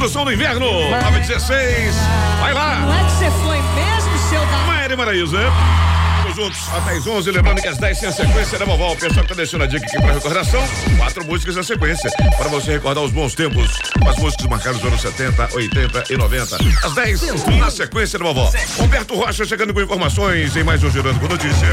Construção do Inverno, 916. Vai lá. Não é que você foi mesmo, seu da... Maíra Maraíza. Juntos até as 11, lembrando que às 10 tem a sequência da vovó. O pessoal que tá deixando a dica aqui pra recordação, 4 músicas na sequência, para você recordar os bons tempos, as músicas marcadas nos anos 70, 80 e 90. Às 10, na sequência da vovó. Humberto Rocha chegando com informações em mais um Girando com Notícias.